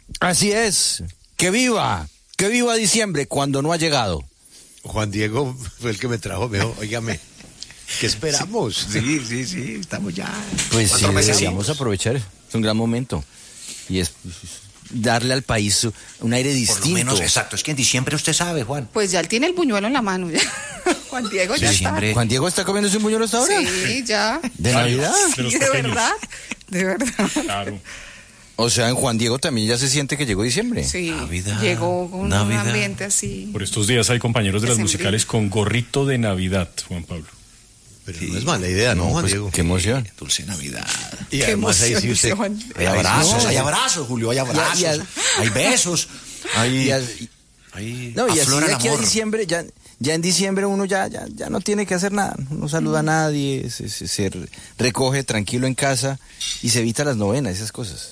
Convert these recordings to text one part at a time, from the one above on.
Así es. ¡Que viva diciembre cuando no ha llegado! Juan Diego fue el que me trajo, me dijo, óigame, ¿qué esperamos? Sí, estamos ya. Pues sí, 4 meses. deberíamos aprovechar. Es un gran momento. Y es darle al país un aire distinto. Por lo menos, exacto. Es que en diciembre usted sabe, Juan. Pues ya él tiene el buñuelo en la mano. Ya. Juan Diego ya Diciembre. ¿Juan Diego está comiéndose un buñuelo hasta ahora? Sí, ya. ¿De Navidad? Sí, los de pequeños. verdad. De verdad. Claro. O sea, en Juan Diego también ya se siente que llegó diciembre. Sí. Navidad, Llegó con Navidad. un ambiente así. Por estos días hay compañeros de las Decembrino. musicales con gorrito de Navidad, Juan Pablo. Pero no es mala idea, ¿no, Juan pues, Diego? qué emoción. Dulce Navidad. Y Qué además ahí sí emoción, usted... Juan. Hay abrazos, no. hay abrazos, Julio, hay abrazos. Y hay besos. Y Hay, No, y así aflora de el aquí a amor. diciembre, ya en diciembre uno ya no tiene que hacer nada. No saluda a nadie, se recoge tranquilo en casa y se evita las novenas, esas cosas.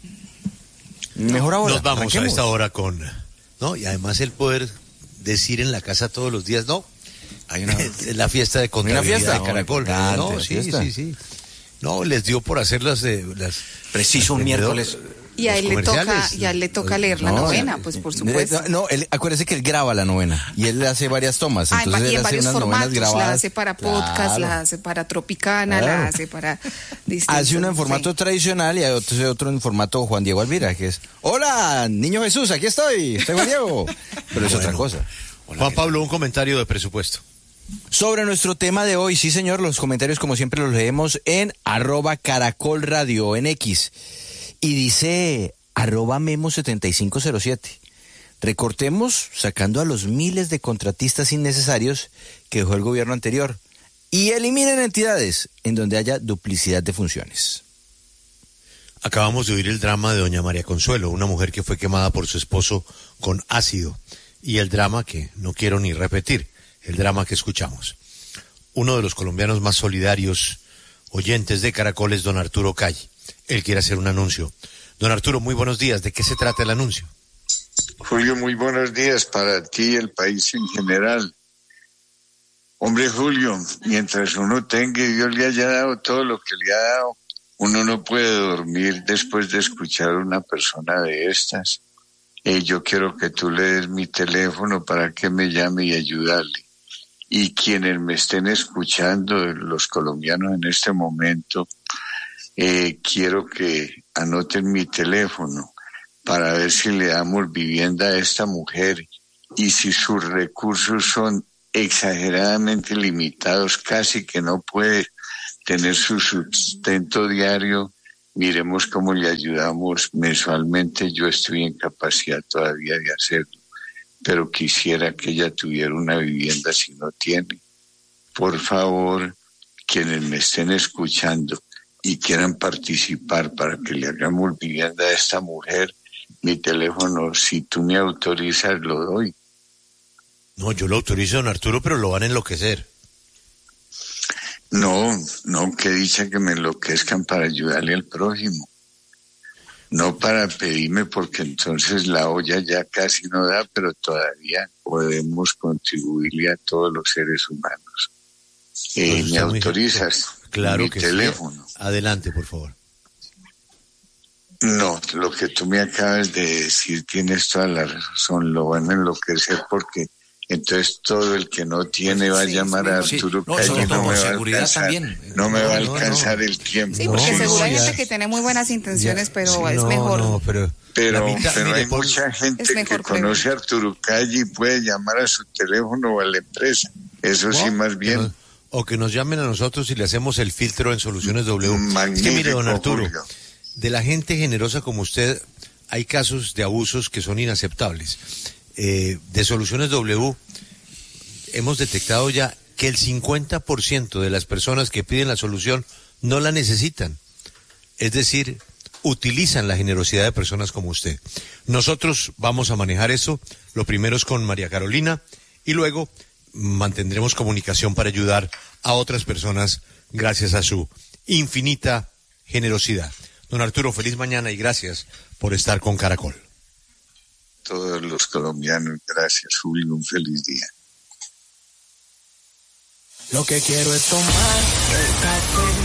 Mejor ahora. Nos vamos arranquemos. a esta hora con... ¿no? Y además el poder decir en la casa todos los días, no, Hay una... es la fiesta de contabilidad fiesta? de Caracol. Importante, No, la sí, fiesta. sí. No, les dio por hacer las Preciso un miércoles. Y a él los comerciales. le toca leer la No, novena, pues por supuesto. No, acuérdese que él graba la novena y él hace varias tomas. Ah, Entonces y él en hace varios unas novenas formatos, la grabadas. hace para podcast, Claro. la hace para Tropicana, Claro. la hace para distintos. Hace uno en formato tradicional y hay otro en formato Juan Diego Alvira, que es: hola, niño Jesús, aquí estoy Juan Diego. Pero es otra cosa. Juan Pablo, un comentario de presupuesto. Sobre nuestro tema de hoy, sí señor, los comentarios como siempre los leemos en @Caracol Radio en X. Y dice @Memo7507. Recortemos sacando a los miles de contratistas innecesarios que dejó el gobierno anterior y eliminen entidades en donde haya duplicidad de funciones. Acabamos de oír el drama de doña María Consuelo, una mujer que fue quemada por su esposo con ácido, y el drama que no quiero ni repetir, el drama que escuchamos. Uno de los colombianos más solidarios, oyentes de Caracol, es don Arturo Calle. Él quiere hacer un anuncio. Don Arturo, muy buenos días. ¿De qué se trata el anuncio? Julio, muy buenos días para ti y el país en general. Hombre, Julio, mientras uno tenga y Dios le haya dado todo lo que le ha dado, uno no puede dormir después de escuchar a una persona de estas. Yo quiero que tú le des mi teléfono para que me llame y ayudarle. Y quienes me estén escuchando, los colombianos en este momento, quiero que anoten mi teléfono para ver si le damos vivienda a esta mujer, y si sus recursos son exageradamente limitados, casi que no puede tener su sustento diario, miremos cómo le ayudamos mensualmente. Yo estoy en capacidad todavía de hacerlo, pero quisiera que ella tuviera una vivienda si no tiene. Por favor, quienes me estén escuchando y quieran participar para que le hagamos vivienda a esta mujer, mi teléfono, si tú me autorizas, lo doy. No, yo lo autorizo, don Arturo, pero lo van a enloquecer. No, que dicha que me enloquezcan para ayudarle al prójimo. No para pedirme, porque entonces la olla ya casi no da, pero todavía podemos contribuirle a todos los seres humanos. ¿Me autorizas? Claro mi que teléfono? Sí. Adelante, por favor. No, lo que tú me acabas de decir tienes toda la razón, lo van a enloquecer, porque entonces todo el que no tiene va a llamar a Arturo Calle, sobre todo no me por va a seguridad alcanzar, también. no me va a alcanzar el tiempo. Sí, porque No, seguro hay ya. gente que tiene muy buenas intenciones, pero Sí, es mejor. No, pero Pero mire, hay mucha gente Es que mejor conoce a Arturo Calle y puede llamar a su teléfono o a la empresa. Eso sí, más bien. O que nos llamen a nosotros y le hacemos el filtro en Soluciones W. Es que mire, don Magnífico, Arturo, Julio. de la gente generosa como usted, hay casos de abusos que son inaceptables. De Soluciones W, hemos detectado ya que el 50% de las personas que piden la solución no la necesitan. Es decir, utilizan la generosidad de personas como usted. Nosotros vamos a manejar eso. Lo primero es con María Carolina y luego mantendremos comunicación para ayudar a otras personas gracias a su infinita generosidad. Don Arturo, feliz mañana y gracias por estar con Caracol. Todos los colombianos, gracias, Julio, un feliz día. Lo que quiero es tomar el café